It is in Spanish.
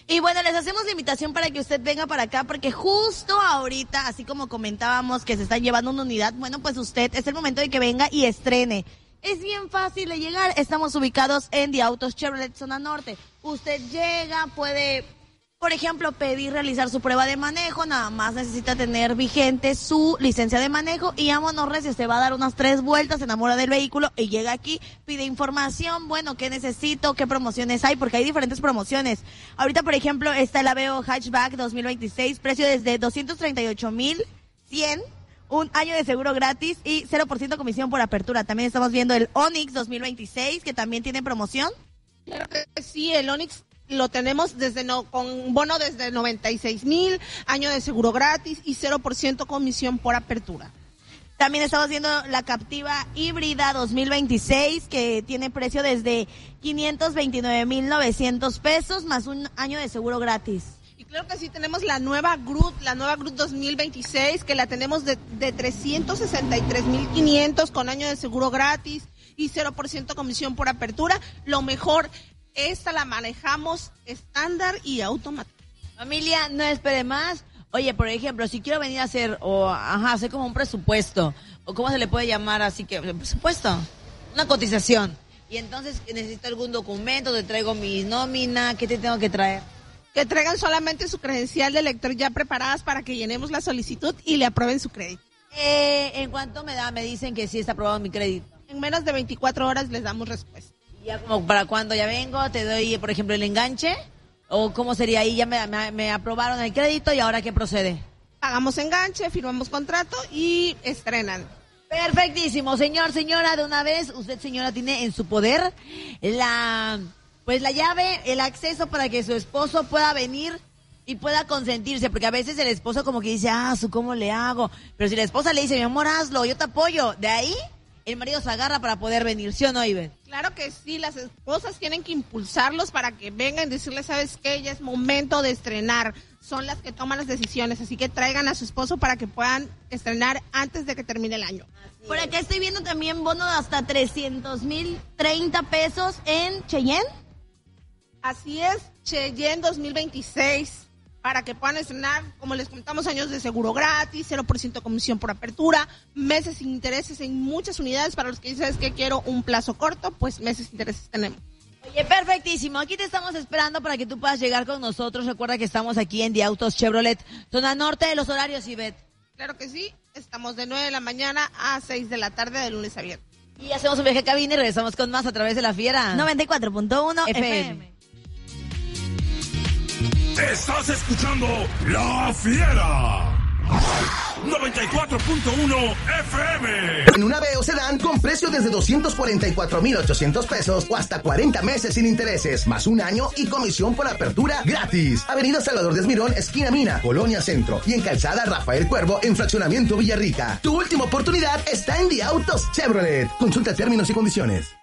Y bueno, les hacemos la invitación para que usted venga para acá, porque justo ahorita, así como comentábamos que se están llevando una unidad, bueno, pues usted, es el momento de que venga y estrene. Es bien fácil de llegar, estamos ubicados en The Autos Chevrolet Zona Norte. Usted llega, puede, por ejemplo, pedir realizar su prueba de manejo, nada más necesita tener vigente su licencia de manejo y vámonos recio, se va a dar unas 3 vueltas, se enamora del vehículo y llega aquí, pide información, bueno, qué necesito, qué promociones hay, porque hay diferentes promociones. Ahorita, por ejemplo, está el Aveo Hatchback 2026, precio desde 238,100, un año de seguro gratis y 0% comisión por apertura. También estamos viendo el Onix 2026, que también tiene promoción. Claro que sí, el Onix lo tenemos con bono desde 96,000, año de seguro gratis y 0% comisión por apertura. También estamos viendo la Captiva híbrida 2026, que tiene precio desde 529,900 pesos más un año de seguro gratis. Y claro que sí, tenemos la nueva Groot 2026, que la tenemos de 363,500 con año de seguro gratis y 0% comisión por apertura. Lo mejor, esta la manejamos estándar y automático. Familia, no espere más. Oye, por ejemplo, si quiero venir a hacer como un presupuesto, o cómo se le puede llamar, así que, presupuesto, una cotización. Y entonces necesito algún documento, te traigo mi nómina, ¿qué te tengo que traer? Que traigan solamente su credencial de lector ya preparadas para que llenemos la solicitud y le aprueben su crédito. ¿En cuánto me dicen que sí está aprobado mi crédito? En menos de 24 horas les damos respuesta. ¿Ya como para cuando ya vengo, te doy, por ejemplo, el enganche? ¿O cómo sería ahí? Ya me aprobaron el crédito y ahora ¿qué procede? Pagamos enganche, firmamos contrato y estrenan. Perfectísimo, señora, de una vez, usted, señora, tiene en su poder la llave, el acceso para que su esposo pueda venir y pueda consentirse, porque a veces el esposo como que dice, ¿cómo le hago? Pero si la esposa le dice, mi amor, hazlo, yo te apoyo, de ahí el marido se agarra para poder venir, ¿sí o no, Ivette? Claro que sí, las esposas tienen que impulsarlos para que vengan y decirles, ¿sabes qué? Ya es momento de estrenar. Son las que toman las decisiones, así que traigan a su esposo para que puedan estrenar antes de que termine el año. Por acá estoy viendo también bono de hasta 300,030 pesos en Cheyenne. Así es, Cheyenne 2026, para que puedan estrenar, como les comentamos, años de seguro gratis, 0% comisión por apertura, meses sin intereses en muchas unidades. Para los que dicen que quiero un plazo corto, pues meses sin intereses tenemos. Oye, perfectísimo. Aquí te estamos esperando para que tú puedas llegar con nosotros. Recuerda que estamos aquí en The Autos Chevrolet, zona norte. De los horarios, Ivette. Claro que sí, estamos de 9 de la mañana a 6 de la tarde de lunes a viernes. Y hacemos un viaje a cabina y regresamos con más a través de La Fiera 94.1 FM. Estás escuchando La Fiera 94.1 FM. En un Aveo Sedán con precio desde 244,800 pesos o hasta 40 meses sin intereses, más un año y comisión por apertura gratis. Avenida Salvador de Esmirón, esquina Mina, Colonia Centro, y en calzada Rafael Cuervo, en fraccionamiento Villarrica. Tu última oportunidad está en The Autos Chevrolet. Consulta términos y condiciones.